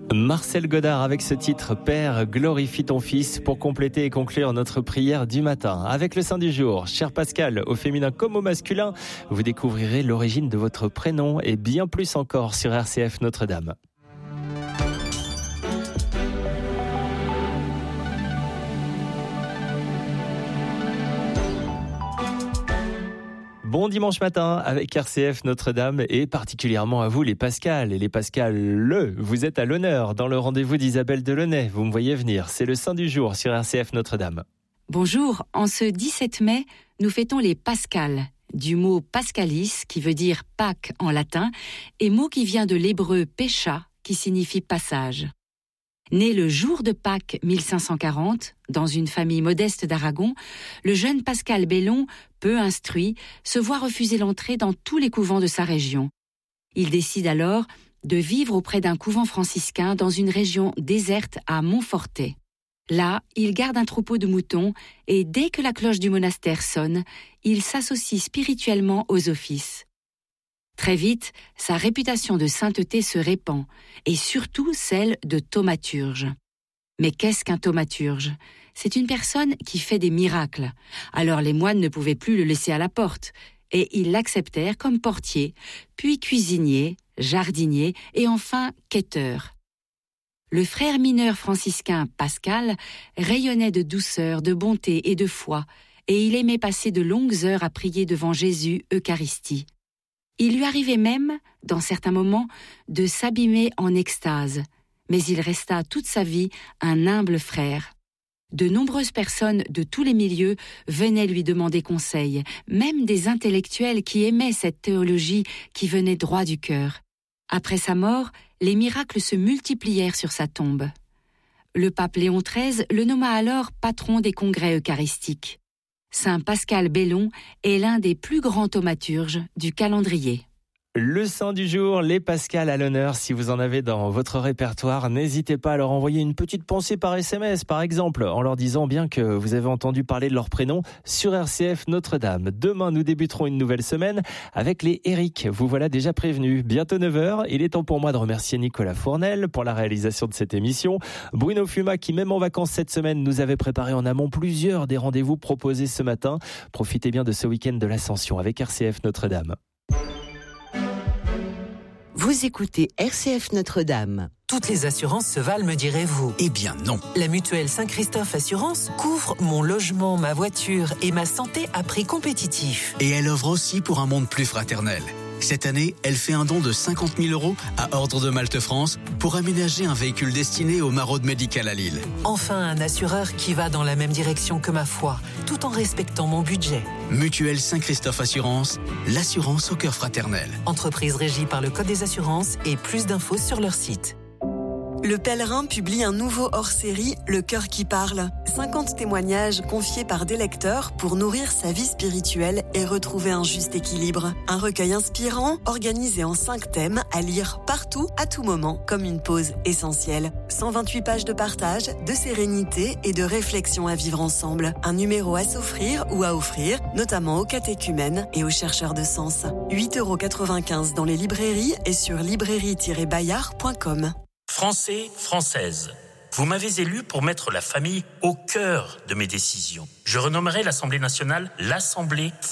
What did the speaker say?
Marcel Godard avec ce titre « Père, glorifie ton Fils » pour compléter et conclure notre prière du matin. Avec le Saint du jour, cher Pascal, au féminin comme au masculin, vous découvrirez l'origine de votre prénom et bien plus encore sur RCF Notre-Dame. Bon dimanche matin avec RCF Notre-Dame et particulièrement à vous les Pascal et les Pascal. Vous êtes à l'honneur dans le rendez-vous d'Isabelle Delaunay. Vous me voyez venir, c'est le Saint du jour sur RCF Notre-Dame. Bonjour, en ce 17 mai, nous fêtons les Pascales, du mot pascalis qui veut dire Pâques en latin et mot qui vient de l'hébreu pesha qui signifie passage. Né le jour de Pâques 1540, dans une famille modeste d'Aragon, le jeune Pascal Bellon, peu instruit, se voit refuser l'entrée dans tous les couvents de sa région. Il décide alors de vivre auprès d'un couvent franciscain dans une région déserte à Montfortet. Là, il garde un troupeau de moutons et dès que la cloche du monastère sonne, il s'associe spirituellement aux offices. Très vite, sa réputation de sainteté se répand, et surtout celle de thaumaturge. Mais qu'est-ce qu'un thaumaturge ? C'est une personne qui fait des miracles. Alors les moines ne pouvaient plus le laisser à la porte, et ils l'acceptèrent comme portier, puis cuisinier, jardinier et enfin quêteur. Le frère mineur franciscain Pascal rayonnait de douceur, de bonté et de foi, et il aimait passer de longues heures à prier devant Jésus Eucharistie. Il lui arrivait même, dans certains moments, de s'abîmer en extase, mais il resta toute sa vie un humble frère. De nombreuses personnes de tous les milieux venaient lui demander conseil, même des intellectuels qui aimaient cette théologie qui venait droit du cœur. Après sa mort, les miracles se multiplièrent sur sa tombe. Le pape Léon XIII le nomma alors patron des congrès eucharistiques. Saint Pascal Bellon est l'un des plus grands thaumaturges du calendrier. Le Saint du jour, les Pascal à l'honneur. Si vous en avez dans votre répertoire, n'hésitez pas à leur envoyer une petite pensée par SMS, par exemple, en leur disant bien que vous avez entendu parler de leur prénom sur RCF Notre-Dame. Demain, nous débuterons une nouvelle semaine avec les Eric. Vous voilà déjà prévenus. Bientôt 9h. Il est temps pour moi de remercier Nicolas Fournel pour la réalisation de cette émission. Bruno Fuma, qui même en vacances cette semaine, nous avait préparé en amont plusieurs des rendez-vous proposés ce matin. Profitez bien de ce week-end de l'Ascension avec RCF Notre-Dame. Vous écoutez RCF Notre-Dame. Toutes les assurances se valent, me direz-vous. Eh bien non. La mutuelle Saint-Christophe Assurance couvre mon logement, ma voiture et ma santé à prix compétitif. Et elle offre aussi pour un monde plus fraternel. Cette année, elle fait un don de 50 000 € à Ordre de Malte France pour aménager un véhicule destiné aux maraudes médicales à Lille. Enfin, un assureur qui va dans la même direction que ma foi, tout en respectant mon budget. Mutuelle Saint-Christophe Assurance, l'assurance au cœur fraternel. Entreprise régie par le Code des assurances et plus d'infos sur leur site. Le Pèlerin publie un nouveau hors-série, Le Cœur qui parle. 50 témoignages confiés par des lecteurs pour nourrir sa vie spirituelle et retrouver un juste équilibre. Un recueil inspirant, organisé en 5 thèmes, à lire partout, à tout moment, comme une pause essentielle. 128 pages de partage, de sérénité et de réflexion à vivre ensemble. Un numéro à s'offrir ou à offrir, notamment aux catéchumènes et aux chercheurs de sens. 8,95 € dans les librairies et sur librairie-bayard.com. Français, Françaises, vous m'avez élu pour mettre la famille au cœur de mes décisions. Je renommerai l'Assemblée nationale l'Assemblée